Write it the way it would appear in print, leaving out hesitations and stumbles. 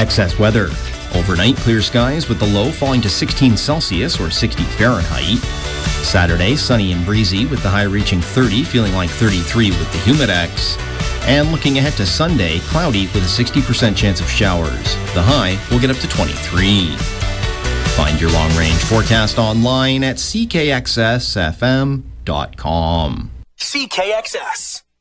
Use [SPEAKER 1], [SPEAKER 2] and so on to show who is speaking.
[SPEAKER 1] Excess weather. Overnight, clear skies with the low falling to 16 Celsius or 60 Fahrenheit. Saturday, sunny and breezy with the high reaching 30, feeling like 33 with the Humidex. And looking ahead to Sunday, cloudy with a 60% chance of showers. The high will get up to 23. Find your long-range forecast online at ckxsfm.com.
[SPEAKER 2] CKXS.